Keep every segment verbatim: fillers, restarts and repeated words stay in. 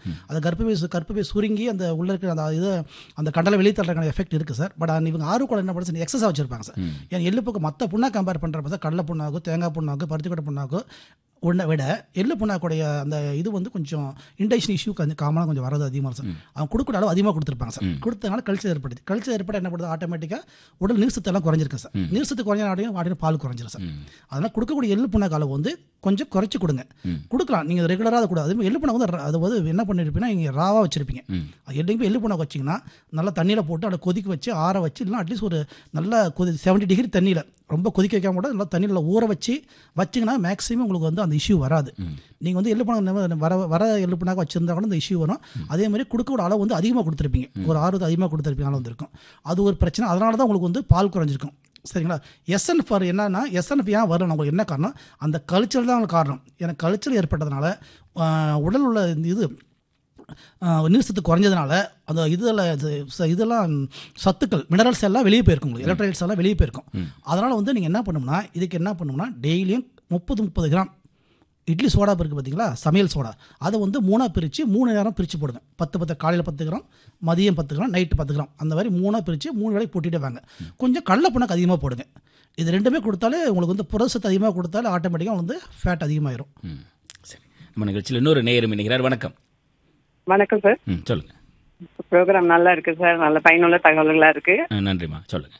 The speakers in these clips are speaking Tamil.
அது கர்ப்பப்பை கர்ப்பப்பை சுருங்கி அந்த உள்ள இருக்கிற அந்த இது அந்த கண்டலை வெளியே தள்ளுறதுக்கான எஃபெக்ட் இருக்குது சார். பட் இவங்க ஆர்வக்கோளம் என்ன பண்ணுறது, எக்ஸஸாக வச்சிருப்பாங்க சார். ஏன்னா எள்ளுப்புக்கு மற்ற புண்ணா கம்பேர் பண்ணுறப்ப சார் கடலை புண்ணாக்கும் தேங்காய் புண்ணாக்கும் பருத்திக்கொட்டை புண்ணாக்கும் உன்னை விட எள்ளு புண்ணாக்குடைய அந்த இது வந்து கொஞ்சம் இன்டைஷன் இஷ்யூ கொஞ்சம் காமனாக கொஞ்சம் வரது அதிகமாக சார். அவங்க கொடுக்குற அளவு அதிகமாக கொடுத்துருப்பாங்க சார். கொடுத்தனால கல்ச்சர் ஏற்படுது. கல்ச்சர் ஏற்பட என்ன பண்ணுறது, ஆட்டோமேட்டிக்காக உடல் நீர்சத்தெல்லாம் குறைஞ்சிருக்கு சார். நீர்சத்து குறைஞ்ச நாடையும் வாடின பால் குறைஞ்சிரும் சார். அதனால் கொடுக்கக்கூடிய எள்ளு புண்ணாக்கு அளவு வந்து கொஞ்சம் குறைச்சி கொடுங்க. கொடுக்கலாம், நீங்கள் ரெகுலராக அதை கூட அதே மாதிரி எள்ளு புண்ணாக்கு வந்து அது வந்து என்ன பண்ணியிருப்பீங்கன்னா நீங்கள் ராவாக வச்சுருப்பீங்க. எள்ளுக்கு எள்ளு புண்ணாக்கு வச்சிங்கன்னா நல்லா தண்ணியில் போட்டு அதை கொதிக்க வச்சு ஆற வச்சு இல்லைனா அட்லீஸ்ட் ஒரு நல்லா கொதி செவன்ட்டி டிகிரி தண்ணியில் ரொம்ப கொதிக்க வைக்காம கூட நல்லா தண்ணியில் ஊற வச்சு வச்சிங்கன்னா மேக்ஸிமம் உங்களுக்கு வந்து அந்த இஷ்யூ வராது. நீங்கள் வந்து எள்ளு புண்ணாக்கு வர வர எள்ளு புண்ணாக்கு வச்சுருந்தா கூட அந்த இஷ்யூ வரும். அதே மாதிரி கொடுக்கக்கூட அளவு வந்து அதிகமாக கொடுத்துருப்பீங்க, ஒரு ஆர்வத்தை அதிகமாக கொடுத்துருப்பீங்க அளவு வந்துருக்கும். அது ஒரு பிரச்சனை. அதனால தான் உங்களுக்கு வந்து பால் குறைஞ்சிருக்கும். சரிங்களா. எஸ்என்எஃப் என்னன்னா எஸ்என்எஃப் ஏன் வரணும் உங்களுக்கு என்ன காரணம், அந்த கல்ச்சர் தான் காரணம். எனக்கு கல்ச்சர் ஏற்பட்டதுனால உடல் உள்ள இது நீர்சத்து குறைஞ்சதுனால அந்த இதில் இதெல்லாம் சத்துக்கள் மினரல்ஸ் எல்லாம் வெளியே போயிருக்கும், உங்களுக்கு எலக்ட்ரோலைட்ஸ் எல்லாம் வெளியே போயிருக்கும். அதனால் வந்து நீங்கள் என்ன பண்ணணும்னா இதுக்கு என்ன பண்ணணும்னா டெய்லியும் முப்பது முப்பது கிராம் இட்லி சோடா இருக்குது பார்த்தீங்களா, சமையல் சோடா, அதை வந்து மூணாக பிரித்து மூணு நேரம் பிரித்து போடுங்க. பத்து பத்து காலையில் பத்து கிராம், மதியம் பத்து கிராம், நைட்டு பத்து கிராம், அந்த மாதிரி மூணாக பிரித்து மூணு வேலைக்கு போட்டிகிட்டே வாங்க. கொஞ்சம் கடலை புண்ணாக்கு அதிகமாக போடுங்க. இது ரெண்டுமே கொடுத்தாலே உங்களுக்கு வந்து புரதசத்து அதிகமாக கொடுத்தாலே ஆட்டோமேட்டிக்காக வந்து ஃபேட் அதிகமாயிரும். சரி, நம்ம நிகழ்ச்சியில் இன்னொரு நேயர் இணைகிறார். வணக்கம். வணக்கம் சார். ம் சொல்லுங்க. ப்ரோக்ராம் நல்லா இருக்கு சார், நல்ல பயனுள்ள தகவல்களா இருக்கு. நன்றிம்மா, சொல்லுங்க.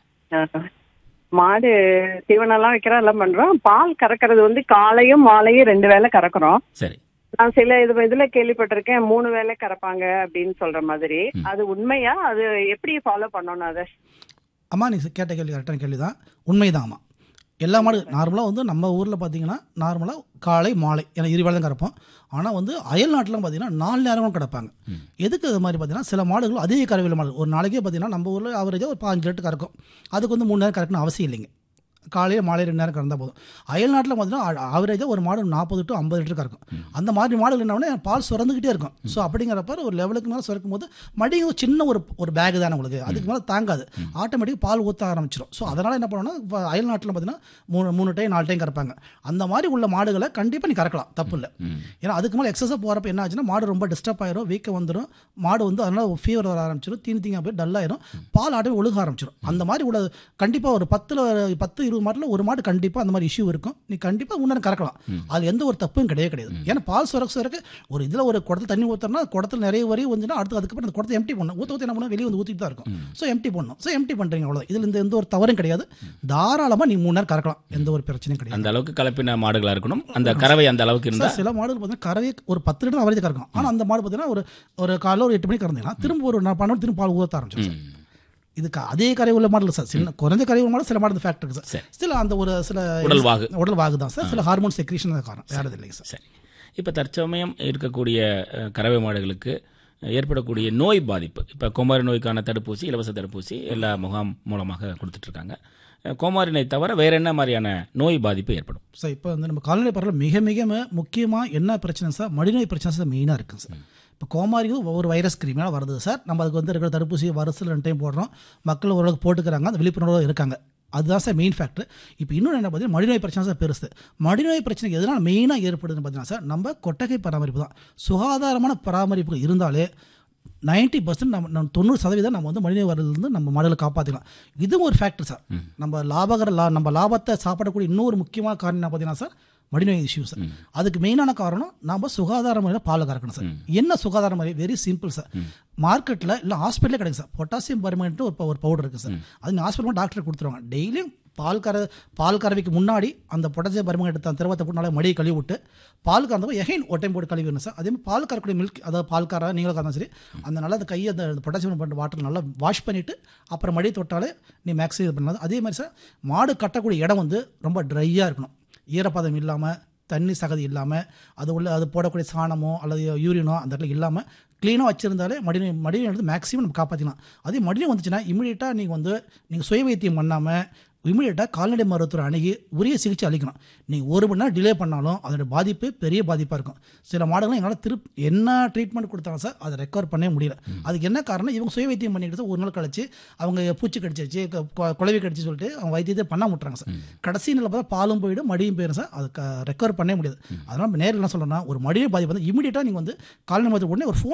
மாடு தீவனம்லாம் வைக்கிறோம், எல்லாம் பண்றோம். பால் கறக்கிறது வந்து காலையும் மாலையும் ரெண்டு வேளை கறக்குறோம். சரி. நான் சில இது இதுல கேள்விப்பட்டிருக்கேன் மூணு வேளை கறப்பாங்க அப்படின்னு சொல்ற மாதிரி. அது உண்மையா? அது எப்படி ஃபாலோ பண்ணணும் அதை? அம்மா நீங்கள் கேட்ட கேள்வி கரெக்டான கேள்வி தான், உண்மைதான். அம்மா எல்லா மாடு நார்மலாக வந்து நம்ம ஊரில் பார்த்தீங்கன்னா நார்மலாக காலை மாலை ஏன்னா இரு வேளை தான் கிடப்போம். ஆனால் வந்து அயல் நாட்டிலாம் பார்த்தீங்கன்னா நாலு நேரங்களும் கிடப்பாங்க. எதுக்கு அது மாதிரி பார்த்தீங்கன்னா சில மாடுகள் அதிக கறவையில் மாடு ஒரு நாளைக்கே பார்த்தீங்கன்னா நம்ம ஊரில் ஆவரேஜாக ஒரு பாஞ்சு லிட்டர் கறக்கும். அதுக்கு வந்து மூணு நேரம் கறக்கணும் அவசியம் இல்லைங்க. காலையில் மாலை ரெண்டு நேரம் கறந்தால் போதும். அயல் நாட்டில் பார்த்தீங்கன்னா ஆவரேஜாக ஒரு மாடு நாற்பது டு ஐம்பது லிட்டர் கறக்கும். அந்த மாதிரி மாடுகள் என்ன பால் சுரந்துக்கிட்டே இருக்கும். ஸோ அப்படிங்கிறப்ப ஒரு லெவலுக்கு மேலே சுரக்கும் போது மடியும் சின்ன ஒரு ஒரு பேக் தானே உங்களுக்கு, அதுக்கு மேலே தாங்காது, ஆட்டோமேட்டிக் பால் ஊற்ற ஆரம்பிச்சிடும். ஸோ அதனால் என்ன பண்ணணும்னா அயல் நாட்டில் பார்த்தீங்கன்னா மூணு மூணு டைம் நாலு டைம் கறப்பாங்க. அந்த மாதிரி உள்ள மாடுகளை கண்டிப்பாக நீ கறக்கலாம், தப்பு இல்லை. ஏன்னா அதுக்கு மேலே எக்ஸஸாக போகிறப்ப என்ன ஆச்சுன்னா மாடு ரொம்ப டிஸ்டர்ப் ஆயிரும், வீக்கம் வந்துடும், மாடு வந்து அதனால் ஃபீவர் வர ஆரம்பிச்சிடும், தீனி தீங்க போய் டல்லாயிரும், பால் ஆட்டமே ஒழுக ஆரம்பிச்சிடும். அந்த மாதிரி உள்ள கண்டிப்பாக ஒரு பத்தில் பத்து இருபது மாட்டில் ஒரு மாடு கண்டிப்பாக அந்த மாதிரி இஷ்யூ இருக்கும். நீ கண்டிப்பாக முன்னே கறக்கலாம், அது எந்த ஒரு தப்பும் கிடையவே கிடையாது. ஏன்னா பால் சுரக்க சுரக்க ஒரு இதில் ஒரு குடத்தில் தண்ணி ஊற்றுறனா குடத்தில் நிறைய வரி வந்துன்னா அடுத்து அதுக்கப்புறம் அந்த குடத்தை எம்டி பண்ணணும். ஊற்ற ஊற்றி என்ன பண்ணணும், வெளியே வந்து ஊற்றிட்டு தான் இருக்கும். ஸோ எம்டி பண்ணணும். ஸோ எம்டி பண்ணுறீங்க, அவ்வளோ. இதில் இந்த எந்த ஒரு தவறும் கிடையாது. தாராளமாக நீ மூணு நேரம் கறக்கலாம், எந்த ஒரு பிரச்சனையும் கிடையாது. அந்த அளவுக்கு கலப்பின மாடுகளாக இருக்கணும், அந்த கறவை அந்த அளவுக்கு இருந்தால். சில மாடுகள் பார்த்தீங்கன்னா கறவை ஒரு பத்து லிட்டர் அவரேஜ் கறக்கும். ஆனால் அந்த மாடு பார்த்தீங்கன்னா ஒரு ஒரு காலையில் ஒரு எட்டு மணிக்கு கறந்தீங்கன்னா திரும்ப ஒரு பன்னெண்டு திரும்ப பால் ஊற்ற ஆரம்பிச்சிடும். இதுக்கு அதே கரை உள்ள மாடல் சார், சின்ன குறைஞ்ச கரை உள்ள மாடல் சில மாடல் ஃபேக்ட் இருக்குது சார். சில அந்த ஒரு சில உடல் வாகு உடல் வாகு தான் சார், சில ஹார்மோன் செக்ரீஷன் காரணம், வேறு இல்லைங்க சார். சரி, இப்போ தற்சமயம் இருக்கக்கூடிய கறவை மாடுகளுக்கு ஏற்படக்கூடிய நோய் பாதிப்பு, இப்போ கோமாரி நோய்க்கான தடுப்பூசி, இலவச தடுப்பூசி எல்லா முகாம் மூலமாக கொடுத்துட்ருக்காங்க. கோமாரினை தவிர வேறு என்ன மாதிரியான நோய் பாதிப்பு ஏற்படும் சார்? இப்போ வந்து நம்ம கால்நடை பரவல் மிக மிக முக்கியமாக என்ன பிரச்சனை சார், மடிநோய் பிரச்சனை சார் மெயினாக இருக்குது சார். இப்போ கோமாரிக்கு ஒவ்வொரு வைரஸ் கிருமியாக வருது சார். நம்ம அதுக்கு வந்து இருக்கிற தடுப்பூசி வருஷத்தில் ரெண்டு டைம் போடுறோம், மக்கள் ஓரளவுக்கு போட்டுக்கிறாங்க, அந்த விழிப்புணர்வு இருக்காங்க. அதுதான் சார் மெயின் ஃபேக்டர். இப்போ இன்னொன்று என்ன பார்த்தீங்கன்னா மடிநோய் பிரச்சனை சார் பெருசு. மடிநோய் பிரச்சனைக்கு எதனால் மெயினாக ஏற்படுதுன்னு பார்த்தீங்கன்னா சார் நம்ம கொட்டகை பராமரிப்பு தான். சுகாதாரமான பராமரிப்பு இருந்தாலே நைன்ட்டி பர்சன்ட் நம்ம நம்ம தொண்ணூறு சதவீதம் நம்ம வந்து மனித வரலேருந்து நம்ம மாடுகளை காப்பாற்றிக்கலாம். இதுவும் ஒரு ஃபேக்டர் சார். நம்ம லாபகர லா நம்ம லாபத்தை சாப்பிடக்கூடிய இன்னொரு முக்கியமான காரணம் என்ன பார்த்தீங்கன்னா சார் மடிநோய் இஷ்யூஸ். அதுக்கு மெயினான காரணம் நம்ம சுகாதார முறையில் பால் கறக்கணும் சார். என்ன சுகாதார முறை? Very simple sir. மார்க்கெட்டில் இல்லை ஹாஸ்பிட்டலே கிடைக்கும் சார், பொட்டாசியம் பர்மனேட் ஒரு ஒரு பவுடர் இருக்குது சார். அது ஹாஸ்பிட்டல் டாக்டர் கொடுத்துருவாங்க. டெய்லியும் பால் கற பால் கறவைக்கு முன்னாடி அந்த பொட்டாசியம் பர்மனேட் எடுத்து அந்த திரவத்தை போட்டு நல்லா மடியை கழுவி விட்டு பால் கறந்தப்போ எகைன் ஒரு டைம் போட்டு கழுவி வேணும் சார். அதே மாதிரி பால் கறக்கூடிய மில்க், அதாவது பால் கற நீங்களும் கறந்தாலும் சரி, அந்த நல்லா அந்த கையை அந்த பொட்டாசியம் பண்ண வாட்டர் நல்லா வாஷ் பண்ணிவிட்டு அப்புறம் மடியை தொட்டாலே நீ மேக்ஸிமம் இது பண்ணலாம். அதே மாதிரி சார் மாடு கட்டக்கூடிய இடம் வந்து ரொம்ப ட்ரையாக இருக்கணும், ஈரப்பதம் இல்லாமல், தண்ணி சகதி இல்லாமல், அது உள்ள அது போடக்கூடிய சாணமோ அல்லது யூரினோ அந்த இடத்துல இல்லாமல் க்ளீனாக வச்சுருந்தாலே மடிநோய் மடிநோய் வந்து மேக்ஸிமம் நம்ம காப்பாற்றிக்கலாம். அதே மடிநோய் வந்துச்சுன்னா இமீடியட்டாக நீங்கள் வந்து நீங்கள் சுய வைத்தியம் பண்ணாமல் இமீடியட்டாக கால்நடை மருத்துவரை அணுகி உரிய சிகிச்சை அளிக்கணும். நீங்கள் ஒரு மணி நேரம் டிலே பண்ணாலும் அதோட பாதிப்பு பெரிய பாதிப்பாக இருக்கும். சில மாடுகளும் எங்களால் திருப் என்ன ட்ரீட்மெண்ட் கொடுத்தாலும் சார் அதை ரெக்கவர் பண்ணவே முடியல. அதுக்கு என்ன காரணம்? இவங்க சுய வைத்தியம் பண்ணிக்கிட்டு ஒரு நாள் கழிச்சு அவங்க பூச்சி கடிச்சிருச்சு, குழவி கடிச்சு சொல்லிட்டு அவங்க வைத்தியத்தை பண்ண விட்டுறாங்க சார். கடைசி நிலை பார்த்தா பாலும் போயிடும், மடியும் போயிடும் சார். அதுக்கு ரெக்கவர் பண்ணவே முடியாது. அதனால் நேரில் என்ன சொல்கிறேன்னா ஒரு மடியை பாதிப்பு வந்து இமீடியட்டாக நீங்கள் வந்து கால்நடை மருத்துவ உடனே ஒரு ஃபோன்